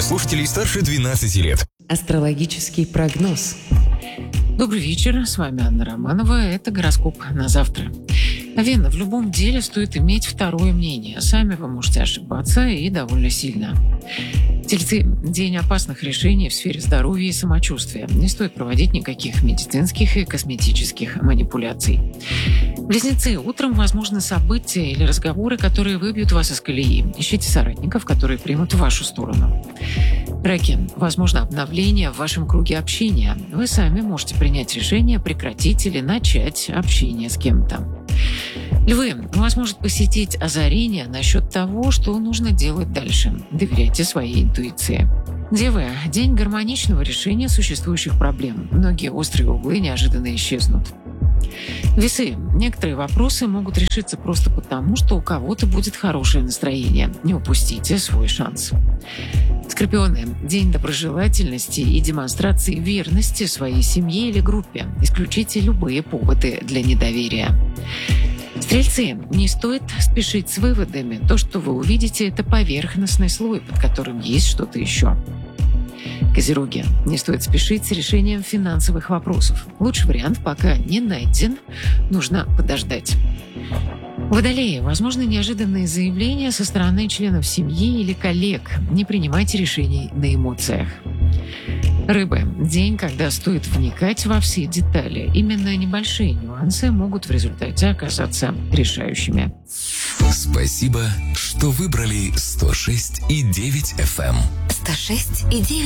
для слушателей старше 12 лет. Астрологический прогноз. Добрый вечер, с вами Анна Романова. Это гороскоп на завтра. Вена, в любом деле стоит иметь второе мнение. Сами вы можете ошибаться и довольно сильно. Тельцы, день опасных решений в сфере здоровья и самочувствия. Не стоит проводить никаких медицинских и косметических манипуляций. Близнецы, утром возможны события или разговоры, которые выбьют вас из колеи. Ищите соратников, которые примут вашу сторону. Раки, возможно обновление в вашем круге общения. Вы сами можете принять решение прекратить или начать общение с кем-то. Львы, вас может посетить озарение насчет того, что нужно делать дальше. Доверяйте своей интуиции. Девы, день гармоничного решения существующих проблем. Многие острые углы неожиданно исчезнут. Весы, некоторые вопросы могут решиться просто потому, что у кого-то будет хорошее настроение. Не упустите свой шанс. Скорпионы, день доброжелательности и демонстрации верности своей семье или группе. Исключите любые поводы для недоверия. Стрельцы, не стоит спешить с выводами. То, что вы увидите, это поверхностный слой, под которым есть что-то еще. Козероги, не стоит спешить с решением финансовых вопросов. Лучший вариант пока не найден, нужно подождать. Водолеи, возможны неожиданные заявления со стороны членов семьи или коллег. Не принимайте решений на эмоциях. Рыбы, день, когда стоит вникать во все детали. Именно небольшие нюансы могут в результате оказаться решающими. Спасибо, что выбрали 106,9 FM. 106,9.